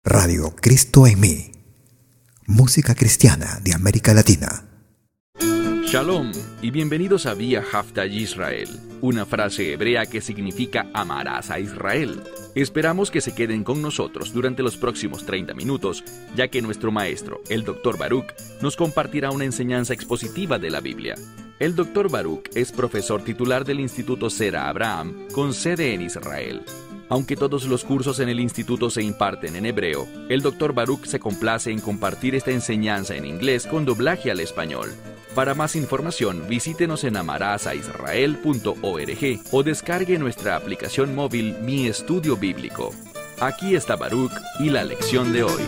Radio Cristo en mí. Música cristiana de América Latina. Shalom y bienvenidos a Vía Haftaj Israel, una frase hebrea que significa amarás a Israel. Esperamos que se queden con nosotros durante los próximos 30 minutos, ya que nuestro maestro, el Dr. Baruch, nos compartirá una enseñanza expositiva de la Biblia. El Dr. Baruch es profesor titular del Instituto Zera Abraham, con sede en Israel. Aunque todos los cursos en el instituto se imparten en hebreo, el Dr. Baruch se complace en compartir esta enseñanza en inglés con doblaje al español. Para más información, visítenos en amarazaisrael.org o descargue nuestra aplicación móvil Mi Estudio Bíblico. Aquí está Baruch y la lección de hoy.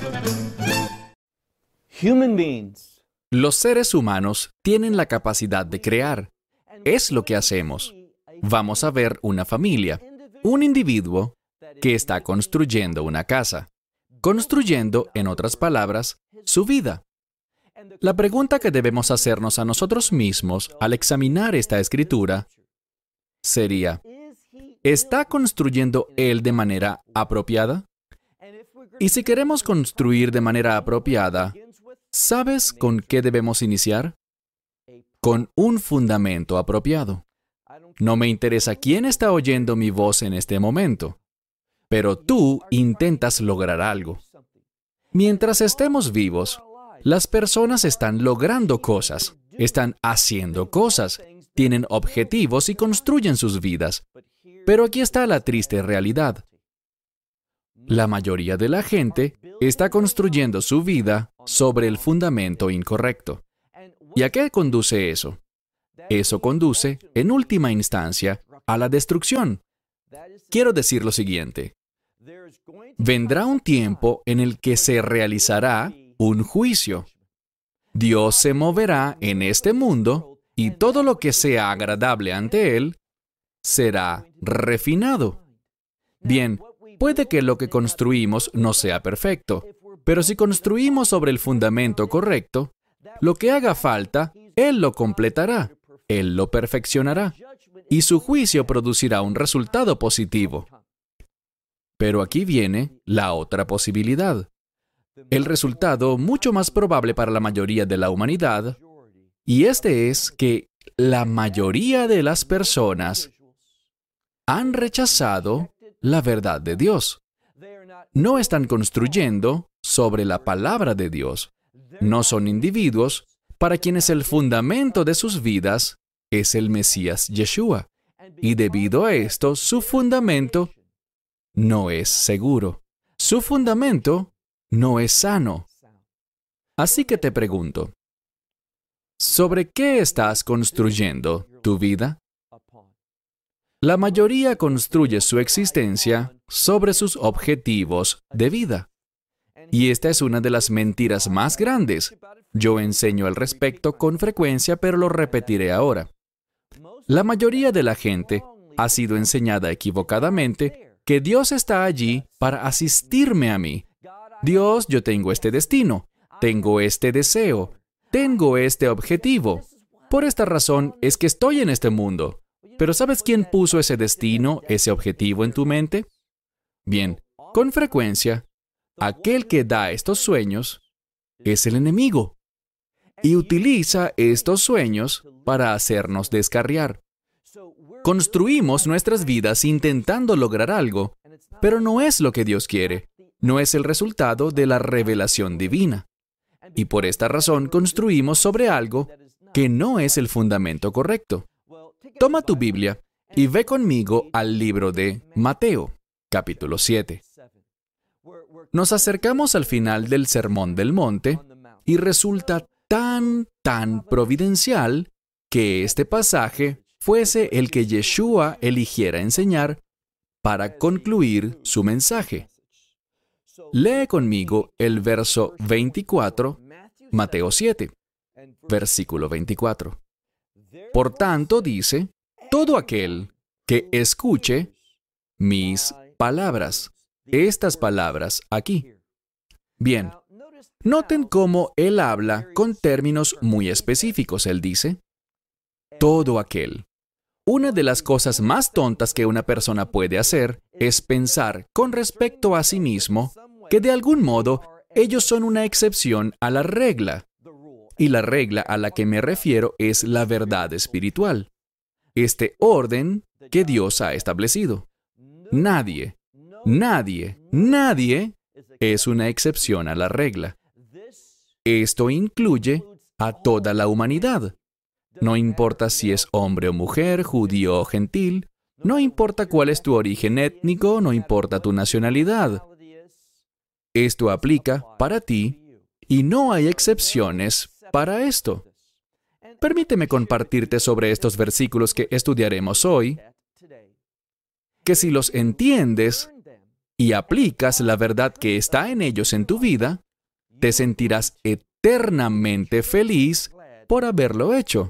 Los seres humanos tienen la capacidad de crear. Es lo que hacemos. Vamos a ver una familia, un individuo que está construyendo una casa. Construyendo, en otras palabras, su vida. La pregunta que debemos hacernos a nosotros mismos al examinar esta escritura sería, ¿está construyendo él de manera apropiada? Y si queremos construir de manera apropiada, ¿sabes con qué debemos iniciar? Con un fundamento apropiado. No me interesa quién está oyendo mi voz en este momento, pero tú intentas lograr algo. Mientras estemos vivos, las personas están logrando cosas, están haciendo cosas, tienen objetivos y construyen sus vidas. Pero aquí está la triste realidad. La mayoría de la gente está construyendo su vida sobre el fundamento incorrecto. ¿Y a qué conduce eso? Eso conduce, en última instancia, a la destrucción. Quiero decir lo siguiente. Vendrá un tiempo en el que se realizará un juicio. Dios se moverá en este mundo y todo lo que sea agradable ante Él será refinado. Bien, puede que lo que construimos no sea perfecto, pero si construimos sobre el fundamento correcto, lo que haga falta, Él lo completará, Él lo perfeccionará, y su juicio producirá un resultado positivo. Pero aquí viene la otra posibilidad. El resultado mucho más probable para la mayoría de la humanidad, y este es que la mayoría de las personas han rechazado la verdad de Dios. No están construyendo sobre la palabra de Dios. No son individuos para quienes el fundamento de sus vidas es el Mesías Yeshua. Y debido a esto, su fundamento no es seguro. Su fundamento no es sano. Así que te pregunto, ¿sobre qué estás construyendo tu vida? La mayoría construye su existencia sobre sus objetivos de vida. Y esta es una de las mentiras más grandes. Yo enseño al respecto con frecuencia, pero lo repetiré ahora. La mayoría de la gente ha sido enseñada equivocadamente que Dios está allí para asistirme a mí. Dios, yo tengo este destino, tengo este deseo, tengo este objetivo. Por esta razón es que estoy en este mundo. Pero ¿sabes quién puso ese destino, ese objetivo en tu mente? Bien, con frecuencia, aquel que da estos sueños es el enemigo. Y utiliza estos sueños para hacernos descarriar. Construimos nuestras vidas intentando lograr algo, pero no es lo que Dios quiere. No es el resultado de la revelación divina. Y por esta razón construimos sobre algo que no es el fundamento correcto. Toma tu Biblia y ve conmigo al libro de Mateo, capítulo 7. Nos acercamos al final del Sermón del Monte y resulta tan providencial que este pasaje fuese el que Yeshua eligiera enseñar para concluir su mensaje. Lee conmigo el verso 24, Mateo 7, versículo 24. Por tanto, dice, todo aquel que escuche mis palabras, estas palabras aquí. Bien, noten cómo él habla con términos muy específicos. Él dice, todo aquel. Una de las cosas más tontas que una persona puede hacer es pensar con respecto a sí mismo que de algún modo ellos son una excepción a la regla. Y la regla a la que me refiero es la verdad espiritual, este orden que Dios ha establecido. Nadie es una excepción a la regla. Esto incluye a toda la humanidad. No importa si es hombre o mujer, judío o gentil, no importa cuál es tu origen étnico, no importa tu nacionalidad. Esto aplica para ti y no hay excepciones para esto. Permíteme compartirte sobre estos versículos que estudiaremos hoy, que si los entiendes y aplicas la verdad que está en ellos en tu vida, te sentirás eternamente feliz por haberlo hecho.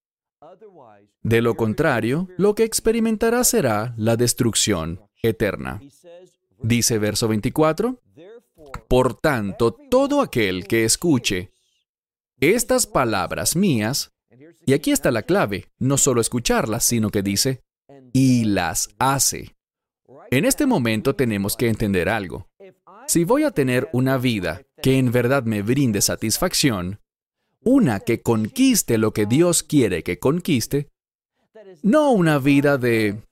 De lo contrario, lo que experimentarás será la destrucción eterna. Dice verso 24, por tanto, todo aquel que escuche estas palabras mías, y aquí está la clave, no solo escucharlas, sino que dice, y las hace. En este momento tenemos que entender algo. Si voy a tener una vida que en verdad me brinde satisfacción, una que conquiste lo que Dios quiere que conquiste, no una vida de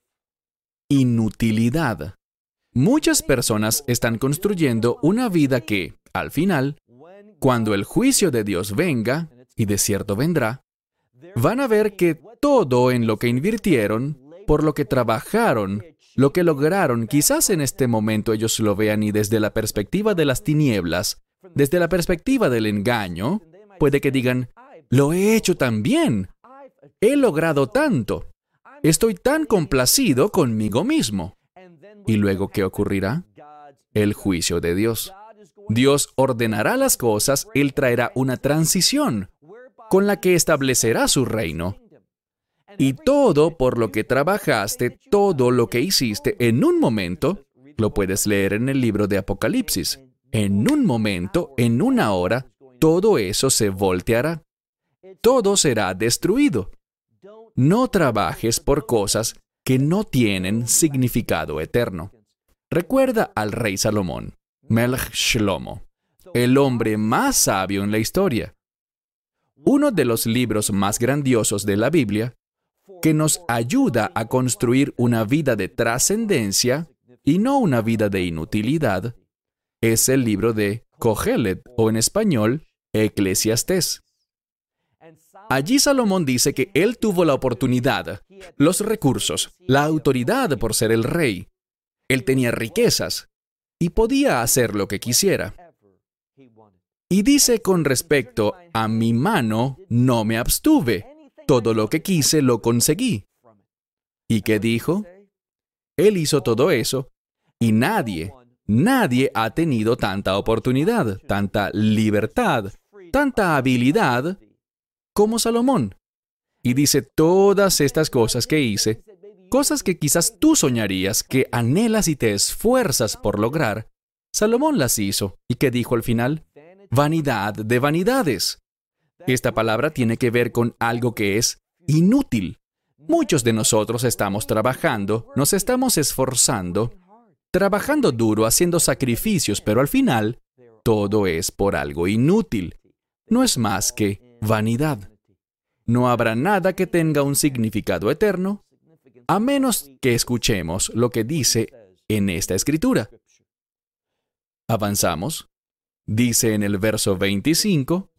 inutilidad. Muchas personas están construyendo una vida que, al final, cuando el juicio de Dios venga, y de cierto vendrá, van a ver que todo en lo que invirtieron, por lo que trabajaron, lo que lograron, quizás en este momento ellos lo vean y desde la perspectiva de las tinieblas, desde la perspectiva del engaño, puede que digan, lo he hecho tan bien, he logrado tanto, estoy tan complacido conmigo mismo. ¿Y luego qué ocurrirá? El juicio de Dios. Dios ordenará las cosas, Él traerá una transición con la que establecerá su reino. Y todo por lo que trabajaste, todo lo que hiciste en un momento, lo puedes leer en el libro de Apocalipsis. En un momento, en una hora, todo eso se volteará. Todo será destruido. No trabajes por cosas que no tienen significado eterno. Recuerda al rey Salomón, Melech Shlomo, el hombre más sabio en la historia. Uno de los libros más grandiosos de la Biblia, que nos ayuda a construir una vida de trascendencia y no una vida de inutilidad, es el libro de Cogelet, o en español, Eclesiastés. Allí Salomón dice que él tuvo la oportunidad, los recursos, la autoridad por ser el rey. Él tenía riquezas y podía hacer lo que quisiera. Y dice con respecto a mi mano, no me abstuve. Todo lo que quise lo conseguí. ¿Y qué dijo? Él hizo todo eso y nadie ha tenido tanta oportunidad, tanta libertad, tanta habilidad como Salomón. Y dice todas estas cosas que hice, cosas que quizás tú soñarías, que anhelas y te esfuerzas por lograr, Salomón las hizo. ¿Y qué dijo al final? Vanidad de vanidades. Esta palabra tiene que ver con algo que es inútil. Muchos de nosotros estamos trabajando, nos estamos esforzando, trabajando duro, haciendo sacrificios, pero al final, todo es por algo inútil. No es más que vanidad. No habrá nada que tenga un significado eterno, a menos que escuchemos lo que dice en esta escritura. Avanzamos. Dice en el verso 25,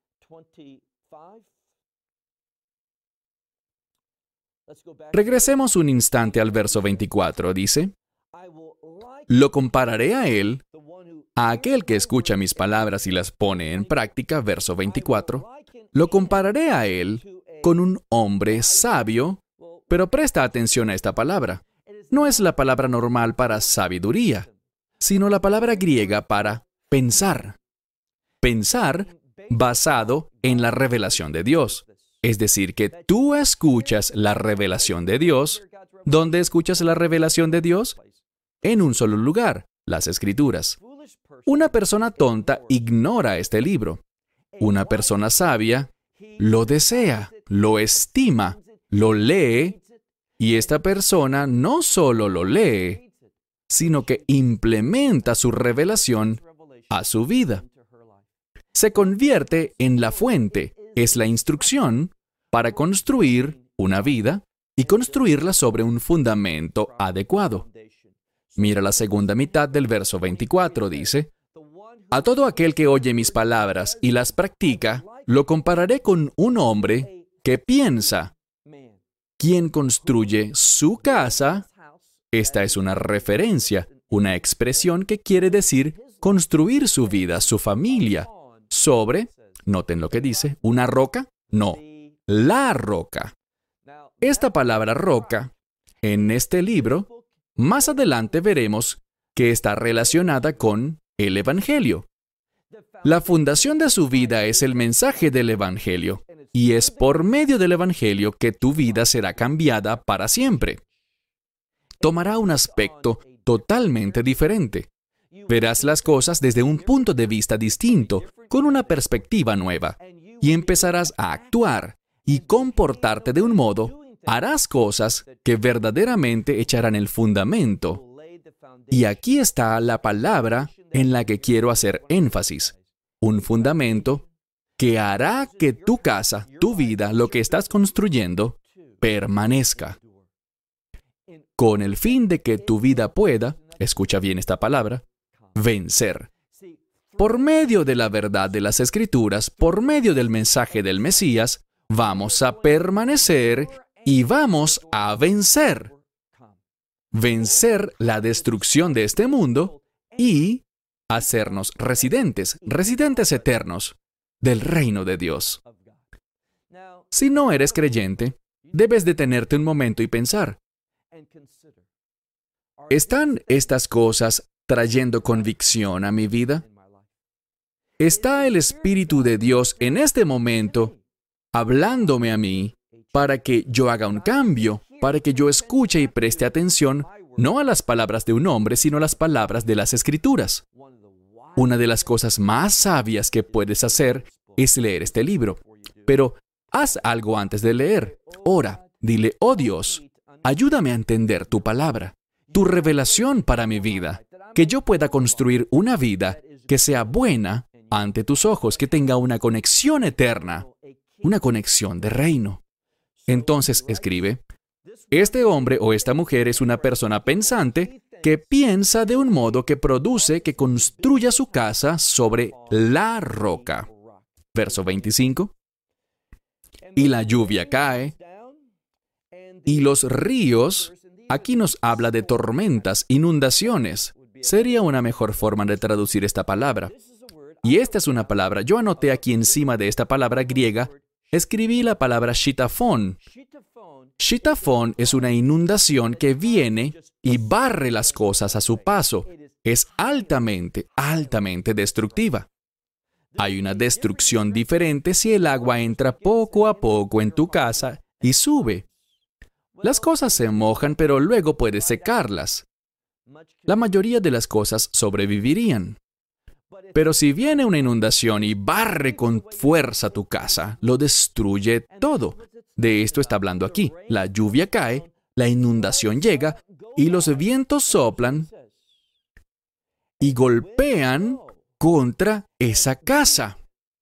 regresemos un instante al verso 24, dice, lo compararé a él, a aquel que escucha mis palabras y las pone en práctica, verso 24, lo compararé a él con un hombre sabio, pero presta atención a esta palabra. No es la palabra normal para sabiduría, sino la palabra griega para pensar. Pensar basado en la revelación de Dios. Es decir, que tú escuchas la revelación de Dios. ¿Dónde escuchas la revelación de Dios? En un solo lugar, las Escrituras. Una persona tonta ignora este libro. Una persona sabia lo desea, lo estima, lo lee, y esta persona no solo lo lee, sino que implementa su revelación a su vida. Se convierte en la fuente, es la instrucción para construir una vida y construirla sobre un fundamento adecuado. Mira la segunda mitad del verso 24, dice: a todo aquel que oye mis palabras y las practica, lo compararé con un hombre que piensa. Quien construye su casa, esta es una referencia, una expresión que quiere decir construir su vida, su familia, sobre, noten lo que dice, ¿una roca? No, la roca. Esta palabra roca, en este libro, más adelante veremos que está relacionada con el Evangelio. La fundación de su vida es el mensaje del Evangelio, y es por medio del Evangelio que tu vida será cambiada para siempre. Tomará un aspecto totalmente diferente. Verás las cosas desde un punto de vista distinto, con una perspectiva nueva, y empezarás a actuar y comportarte de un modo, harás cosas que verdaderamente echarán el fundamento. Y aquí está la palabra en la que quiero hacer énfasis. Un fundamento que hará que tu casa, tu vida, lo que estás construyendo, permanezca. Con el fin de que tu vida pueda, escucha bien esta palabra, vencer. Por medio de la verdad de las Escrituras, por medio del mensaje del Mesías, vamos a permanecer y vamos a vencer. Vencer la destrucción de este mundo y hacernos residentes eternos del reino de Dios. Si no eres creyente, debes detenerte un momento y pensar, ¿están estas cosas trayendo convicción a mi vida? ¿Está el Espíritu de Dios en este momento hablándome a mí para que yo haga un cambio, para que yo escuche y preste atención no a las palabras de un hombre, sino a las palabras de las Escrituras? Una de las cosas más sabias que puedes hacer es leer este libro. Pero haz algo antes de leer. Ora, dile, oh Dios, ayúdame a entender tu palabra, tu revelación para mi vida, que yo pueda construir una vida que sea buena ante tus ojos, que tenga una conexión eterna, una conexión de reino. Entonces escribe, este hombre o esta mujer es una persona pensante que piensa de un modo que produce que construya su casa sobre la roca. Verso 25. Y la lluvia cae, y los ríos, aquí nos habla de tormentas, inundaciones. Sería una mejor forma de traducir esta palabra. Y esta es una palabra, yo anoté aquí encima de esta palabra griega, escribí la palabra shitafón. Shitafón es una inundación que viene y barre las cosas a su paso. Es altamente, altamente destructiva. Hay una destrucción diferente si el agua entra poco a poco en tu casa y sube. Las cosas se mojan, pero luego puedes secarlas. La mayoría de las cosas sobrevivirían. Pero si viene una inundación y barre con fuerza tu casa, lo destruye todo. De esto está hablando aquí. La lluvia cae, la inundación llega, y los vientos soplan y golpean contra esa casa.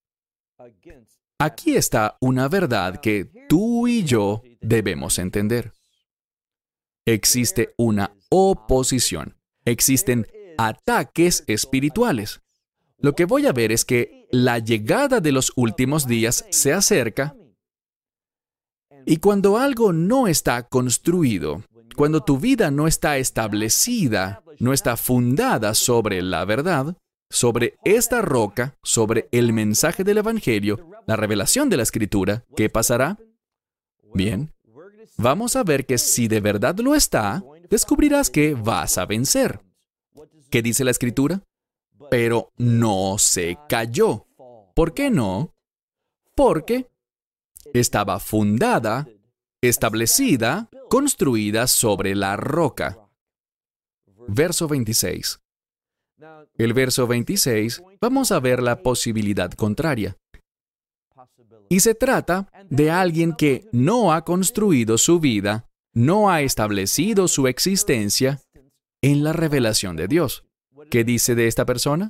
Aquí está una verdad que tú y yo debemos entender. Existe una oposición. Existen ataques espirituales. Lo que voy a ver es que la llegada de los últimos días se acerca y cuando algo no está construido, cuando tu vida no está establecida, no está fundada sobre la verdad, sobre esta roca, sobre el mensaje del Evangelio, la revelación de la Escritura, ¿qué pasará? Bien, vamos a ver que si de verdad lo está, descubrirás que vas a vencer. ¿Qué dice la Escritura? Pero no se cayó. ¿Por qué no? Porque estaba fundada, establecida, construida sobre la roca. Verso 26. El verso 26, vamos a ver la posibilidad contraria. Y se trata de alguien que no ha construido su vida, no ha establecido su existencia en la revelación de Dios. ¿Qué dice de esta persona?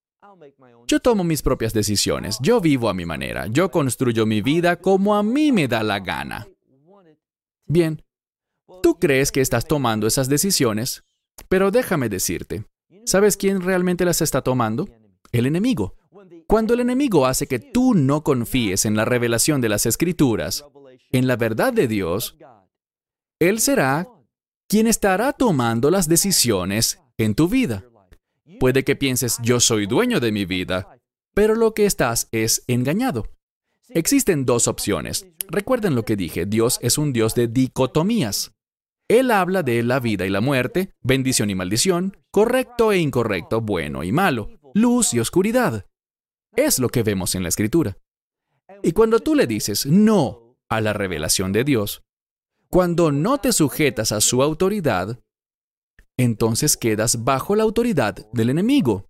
Yo tomo mis propias decisiones, yo vivo a mi manera, yo construyo mi vida como a mí me da la gana. Bien, tú crees que estás tomando esas decisiones, pero déjame decirte, ¿sabes quién realmente las está tomando? El enemigo. Cuando el enemigo hace que tú no confíes en la revelación de las Escrituras, en la verdad de Dios, él será quien estará tomando las decisiones en tu vida. Puede que pienses, yo soy dueño de mi vida, pero lo que estás es engañado. Existen dos opciones. Recuerden lo que dije, Dios es un Dios de dicotomías. Él habla de la vida y la muerte, bendición y maldición, correcto e incorrecto, bueno y malo, luz y oscuridad. Es lo que vemos en la Escritura. Y cuando tú le dices no a la revelación de Dios, cuando no te sujetas a su autoridad, entonces quedas bajo la autoridad del enemigo.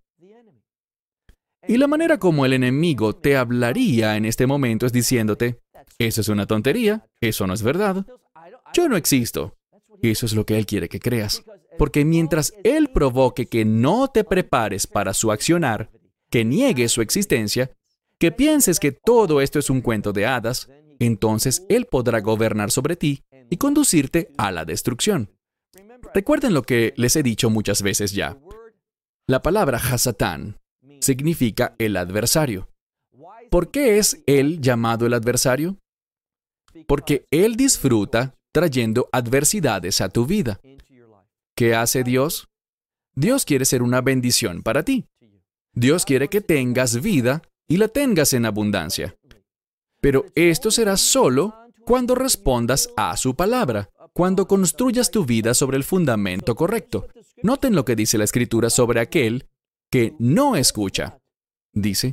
Y la manera como el enemigo te hablaría en este momento es diciéndote, eso es una tontería, eso no es verdad, yo no existo. Eso es lo que él quiere que creas. Porque mientras él provoque que no te prepares para su accionar, que niegues su existencia, que pienses que todo esto es un cuento de hadas, entonces él podrá gobernar sobre ti y conducirte a la destrucción. Recuerden lo que les he dicho muchas veces ya. La palabra Hasatán significa el adversario. ¿Por qué es él llamado el adversario? Porque él disfruta trayendo adversidades a tu vida. ¿Qué hace Dios? Dios quiere ser una bendición para ti. Dios quiere que tengas vida y la tengas en abundancia. Pero esto será solo cuando respondas a su palabra, cuando construyas tu vida sobre el fundamento correcto. Noten lo que dice la Escritura sobre aquel que no escucha. Dice,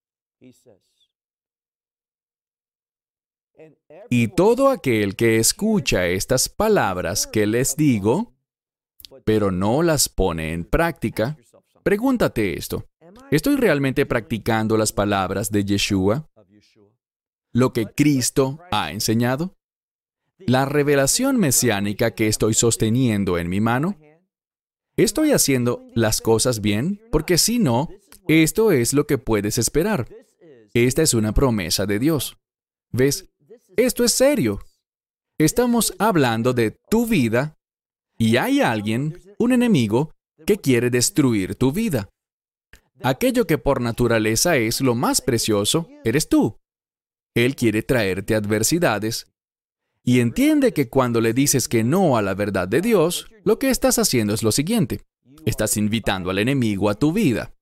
y todo aquel que escucha estas palabras que les digo, pero no las pone en práctica, pregúntate esto. ¿Estoy realmente practicando las palabras de Yeshua? ¿Lo que Cristo ha enseñado? ¿La revelación mesiánica que estoy sosteniendo en mi mano? ¿Estoy haciendo las cosas bien? Porque si no, esto es lo que puedes esperar. Esta es una promesa de Dios. ¿Ves? Esto es serio. Estamos hablando de tu vida y hay alguien, un enemigo, que quiere destruir tu vida. Aquello que por naturaleza es lo más precioso, eres tú. Él quiere traerte adversidades. Y entiende que cuando le dices que no a la verdad de Dios, lo que estás haciendo es lo siguiente. Estás invitando al enemigo a tu vida.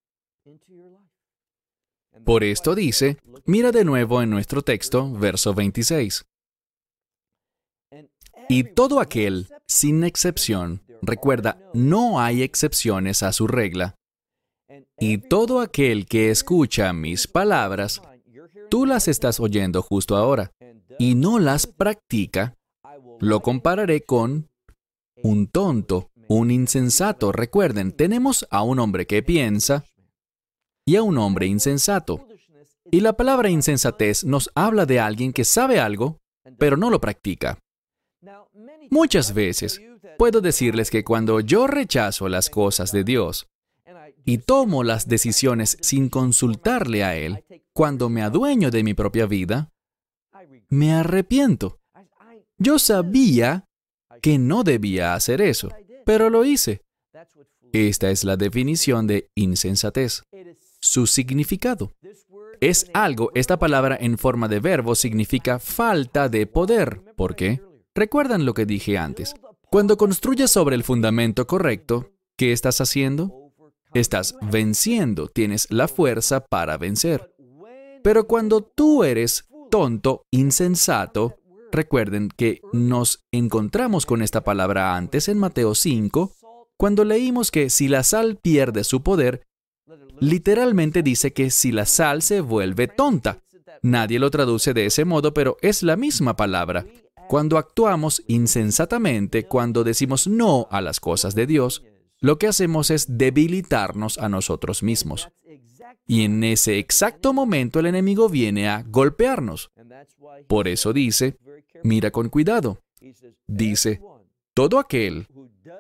Por esto dice, mira de nuevo en nuestro texto, verso 26. Y todo aquel, sin excepción, recuerda, no hay excepciones a su regla. Y todo aquel que escucha mis palabras, tú las estás oyendo justo ahora, y no las practica, lo compararé con un tonto, un insensato. Recuerden, tenemos a un hombre que piensa y a un hombre insensato. Y la palabra insensatez nos habla de alguien que sabe algo, pero no lo practica. Muchas veces puedo decirles que cuando yo rechazo las cosas de Dios y tomo las decisiones sin consultarle a Él, cuando me adueño de mi propia vida, me arrepiento. Yo sabía que no debía hacer eso, pero lo hice. Esta es la definición de insensatez. Su significado. Es algo, esta palabra en forma de verbo significa falta de poder. ¿Por qué? ¿Recuerdan lo que dije antes? Cuando construyes sobre el fundamento correcto, ¿qué estás haciendo? Estás venciendo, tienes la fuerza para vencer. Pero cuando tú eres tonto, insensato, recuerden que nos encontramos con esta palabra antes en Mateo 5, cuando leímos que si la sal pierde su poder, literalmente dice que si la sal se vuelve tonta. Nadie lo traduce de ese modo, pero es la misma palabra. Cuando actuamos insensatamente, cuando decimos no a las cosas de Dios, lo que hacemos es debilitarnos a nosotros mismos. Y en ese exacto momento el enemigo viene a golpearnos. Por eso dice, mira con cuidado. Dice, todo aquel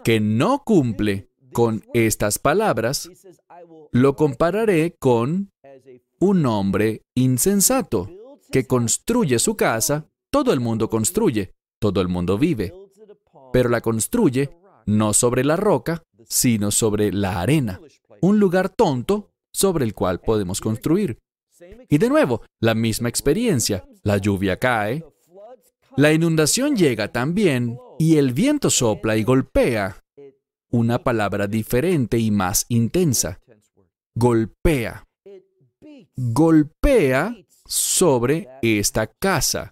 que no cumple con estas palabras, lo compararé con un hombre insensato que construye su casa. Todo el mundo construye, todo el mundo vive, pero la construye no sobre la roca, sino sobre la arena, un lugar tonto sobre el cual podemos construir. Y de nuevo, la misma experiencia. La lluvia cae, la inundación llega también, y el viento sopla y golpea. Una palabra diferente y más intensa. Golpea. Golpea sobre esta casa.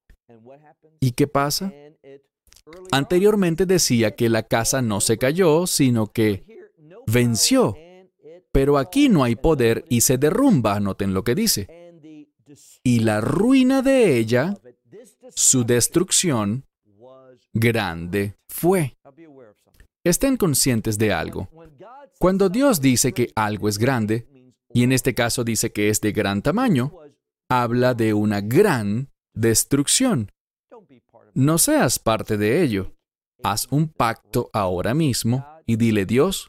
¿Y qué pasa? Anteriormente decía que la casa no se cayó, sino que venció. Pero aquí no hay poder y se derrumba, noten lo que dice. Y la ruina de ella, su destrucción, grande fue. Estén conscientes de algo. Cuando Dios dice que algo es grande, y en este caso dice que es de gran tamaño, habla de una gran destrucción. No seas parte de ello. Haz un pacto ahora mismo y dile: Dios,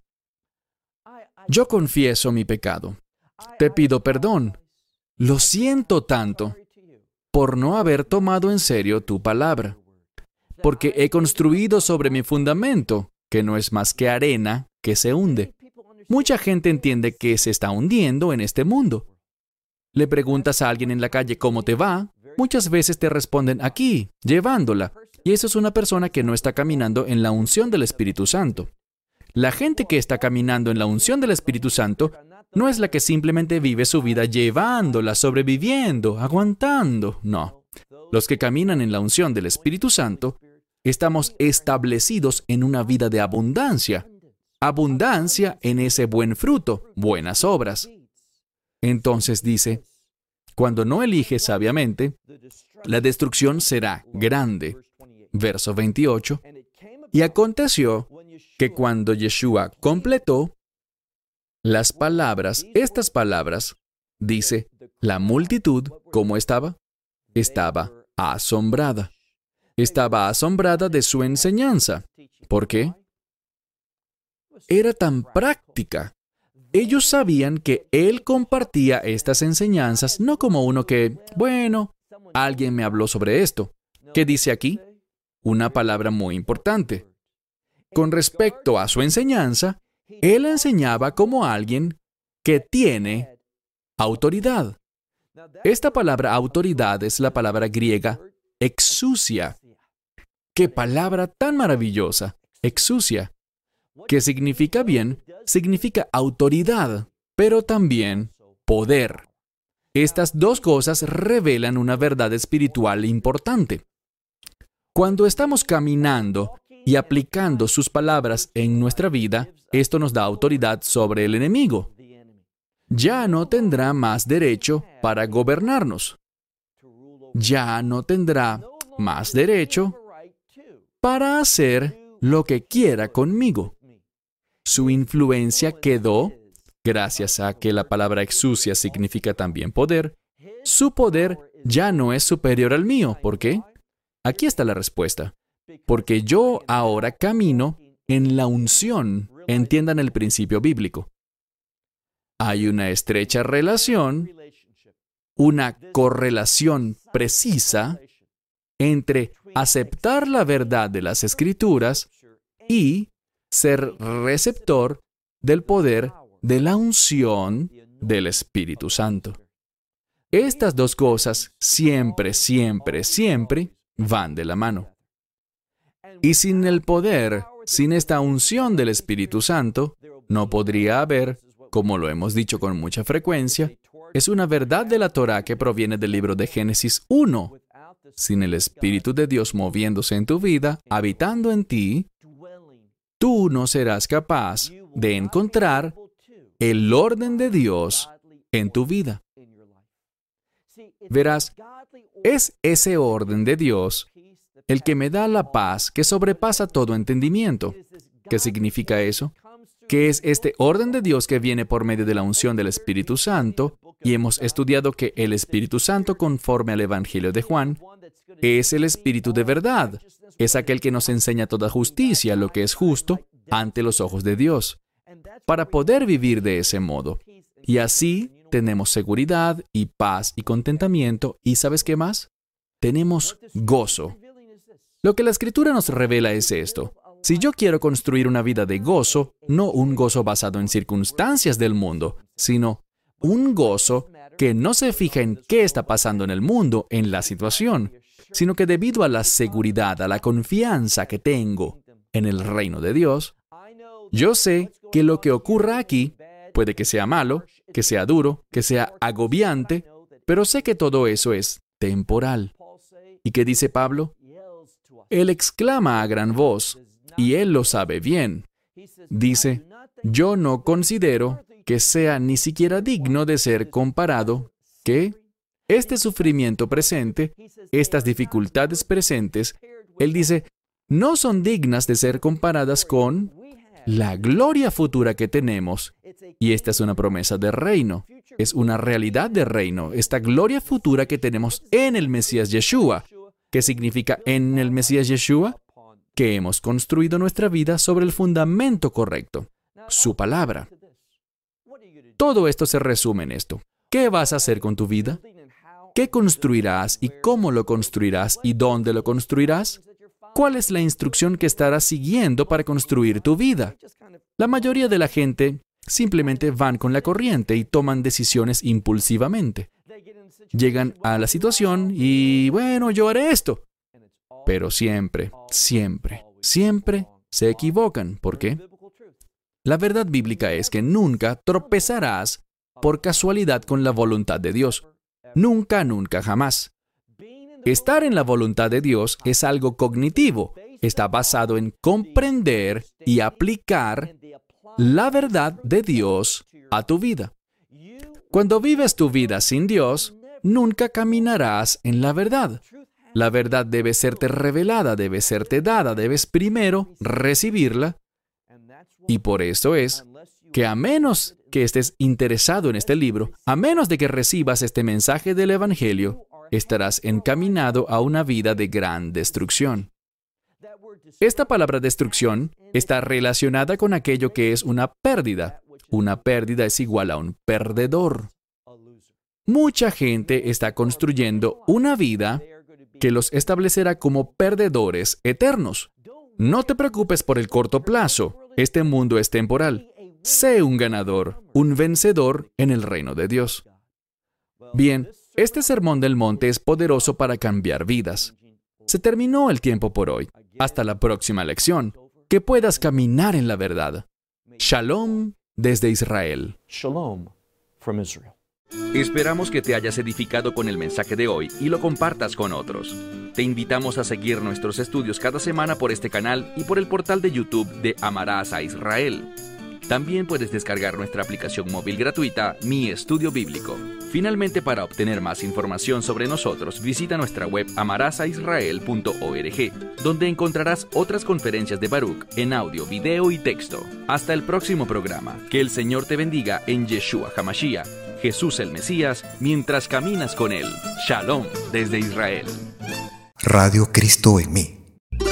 yo confieso mi pecado. Te pido perdón. Lo siento tanto por no haber tomado en serio tu palabra, porque he construido sobre mi fundamento, que no es más que arena que se hunde. Mucha gente entiende que se está hundiendo en este mundo. Le preguntas a alguien en la calle cómo te va, muchas veces te responden aquí, llevándola, y eso es una persona que no está caminando en la unción del Espíritu Santo. La gente que está caminando en la unción del Espíritu Santo no es la que simplemente vive su vida llevándola, sobreviviendo, aguantando. No. Los que caminan en la unción del Espíritu Santo estamos establecidos en una vida de abundancia. Abundancia en ese buen fruto, buenas obras. Entonces dice, cuando no eliges sabiamente, la destrucción será grande. Verso 28. Y aconteció que cuando Yeshua completó las palabras, estas palabras, dice, la multitud, ¿cómo estaba? Estaba asombrada. Estaba asombrada de su enseñanza. ¿Por qué? Era tan práctica. Ellos sabían que él compartía estas enseñanzas no como uno que, bueno, alguien me habló sobre esto. ¿Qué dice aquí? Una palabra muy importante. Con respecto a su enseñanza, él enseñaba como alguien que tiene autoridad. Esta palabra autoridad es la palabra griega exousia. ¡Qué palabra tan maravillosa! Exousia. ¿Qué significa bien? Significa autoridad, pero también poder. Estas dos cosas revelan una verdad espiritual importante. Cuando estamos caminando y aplicando sus palabras en nuestra vida, esto nos da autoridad sobre el enemigo. Ya no tendrá más derecho para gobernarnos. Ya no tendrá más derecho para hacer lo que quiera conmigo. Su influencia quedó, gracias a que la palabra exousia significa también poder, su poder ya no es superior al mío. ¿Por qué? Aquí está la respuesta. Porque yo ahora camino en la unción. Entiendan el principio bíblico. Hay una estrecha relación, una correlación precisa entre aceptar la verdad de las Escrituras y ser receptor del poder de la unción del Espíritu Santo. Estas dos cosas siempre, siempre, siempre van de la mano. Y sin el poder, sin esta unción del Espíritu Santo, no podría haber, como lo hemos dicho con mucha frecuencia, es una verdad de la Torá que proviene del libro de Génesis 1. Sin el Espíritu de Dios moviéndose en tu vida, habitando en ti, tú no serás capaz de encontrar el orden de Dios en tu vida. Verás, es ese orden de Dios el que me da la paz que sobrepasa todo entendimiento. ¿Qué significa eso? Que es este orden de Dios que viene por medio de la unción del Espíritu Santo, y hemos estudiado que el Espíritu Santo, conforme al Evangelio de Juan, es el Espíritu de verdad. Es aquel que nos enseña toda justicia, lo que es justo, ante los ojos de Dios, para poder vivir de ese modo. Y así tenemos seguridad y paz y contentamiento. ¿Y sabes qué más? Tenemos gozo. Lo que la Escritura nos revela es esto. Si yo quiero construir una vida de gozo, no un gozo basado en circunstancias del mundo, sino un gozo que no se fija en qué está pasando en el mundo, en la situación, sino que debido a la seguridad, a la confianza que tengo en el reino de Dios, yo sé que lo que ocurra aquí puede que sea malo, que sea duro, que sea agobiante, pero sé que todo eso es temporal. ¿Y qué dice Pablo? Él exclama a gran voz, y él lo sabe bien. Dice, yo no considero que sea ni siquiera digno de ser comparado, que este sufrimiento presente, estas dificultades presentes, él dice, no son dignas de ser comparadas con la gloria futura que tenemos. Y esta es una promesa de reino, es una realidad de reino, esta gloria futura que tenemos en el Mesías Yeshua. ¿Qué significa en el Mesías Yeshua? Que hemos construido nuestra vida sobre el fundamento correcto, su palabra. Todo esto se resume en esto. ¿Qué vas a hacer con tu vida? ¿Qué construirás y cómo lo construirás y dónde lo construirás? ¿Cuál es la instrucción que estarás siguiendo para construir tu vida? La mayoría de la gente simplemente van con la corriente y toman decisiones impulsivamente. Llegan a la situación y, bueno, yo haré esto. Pero siempre, siempre, siempre se equivocan. ¿Por qué? La verdad bíblica es que nunca tropezarás por casualidad con la voluntad de Dios. Nunca, nunca, jamás. Estar en la voluntad de Dios es algo cognitivo. Está basado en comprender y aplicar la verdad de Dios a tu vida. Cuando vives tu vida sin Dios, nunca caminarás en la verdad. La verdad debe serte revelada, debe serte dada, debes primero recibirla. Y por eso es que a menos que estés interesado en este libro, a menos de que recibas este mensaje del Evangelio, estarás encaminado a una vida de gran destrucción. Esta palabra destrucción está relacionada con aquello que es una pérdida. Una pérdida es igual a un perdedor. Mucha gente está construyendo una vida que los establecerá como perdedores eternos. No te preocupes por el corto plazo. Este mundo es temporal. Sé un ganador, un vencedor en el reino de Dios. Bien, este sermón del monte es poderoso para cambiar vidas. Se terminó el tiempo por hoy. Hasta la próxima lección. Que puedas caminar en la verdad. Shalom desde Israel. Shalom from Israel. Esperamos que te hayas edificado con el mensaje de hoy y lo compartas con otros. Te invitamos a seguir nuestros estudios cada semana por este canal y por el portal de YouTube de Amarás a Israel. También puedes descargar nuestra aplicación móvil gratuita, Mi Estudio Bíblico. Finalmente, para obtener más información sobre nosotros, visita nuestra web amarasaisrael.org, donde encontrarás otras conferencias de Baruch en audio, video y texto. Hasta el próximo programa. Que el Señor te bendiga en Yeshua HaMashiach, Jesús el Mesías, mientras caminas con Él. Shalom desde Israel. Radio Cristo en mí.